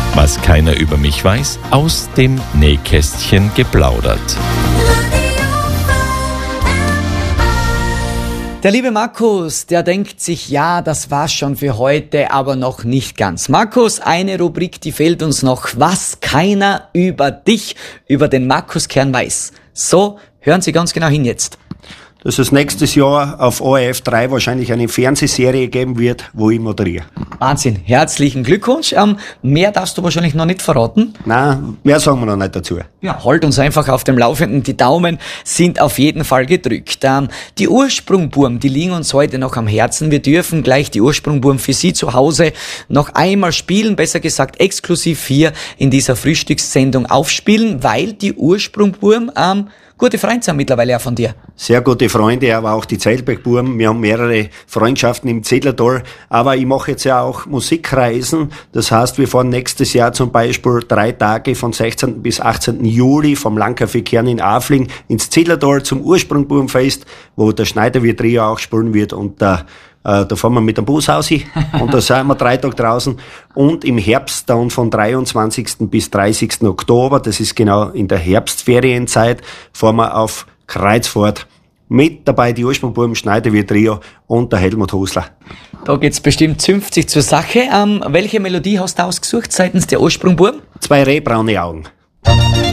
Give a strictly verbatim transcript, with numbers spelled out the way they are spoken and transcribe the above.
Was keiner über mich weiß, aus dem Nähkästchen geplaudert. Der liebe Markus, der denkt sich, ja, das war's schon für heute, aber noch nicht ganz. Markus, eine Rubrik, die fehlt uns noch. Was keiner über dich, über den Markus Kern weiß. So, hören Sie ganz genau hin jetzt. Dass es nächstes Jahr auf O R F drei wahrscheinlich eine Fernsehserie geben wird, wo ich moderiere. Wahnsinn, herzlichen Glückwunsch. Ähm, mehr darfst du wahrscheinlich noch nicht verraten. Nein, mehr sagen wir noch nicht dazu. Ja, halt uns einfach auf dem Laufenden. Die Daumen sind auf jeden Fall gedrückt. Ähm, die Ursprungburm, die liegen uns heute noch am Herzen. Wir dürfen gleich die Ursprungburm für Sie zu Hause noch einmal spielen, besser gesagt exklusiv hier in dieser Frühstückssendung aufspielen, weil die Ursprungburm ähm, gute Freunde sind mittlerweile auch von dir. Sehr gute Freunde, aber auch die Zeltbergburm. Wir haben mehrere Freundschaften im Zedlertal. Aber ich mache jetzt ja auch Musikreisen. Das heißt, wir fahren nächstes Jahr zum Beispiel drei Tage von sechzehnten bis achtzehnten Juli vom Langcafé Kern in Afling ins Zedlertal zum Ursprungburmfest, wo der Schneiderwirt Trio auch spielen wird und der Äh, da fahren wir mit dem Bus raus und da sind wir drei Tage draußen. Und im Herbst dann von dreiundzwanzigsten bis dreißigsten Oktober, das ist genau in der Herbstferienzeit, fahren wir auf Kreuzfahrt. Mit dabei die Ursprungburm, Schneiderwirt Trio und der Helmut Husler. Da geht's bestimmt zünftig zur Sache. Ähm, welche Melodie hast du ausgesucht seitens der Ursprungburm? Zwei rehbraune Augen.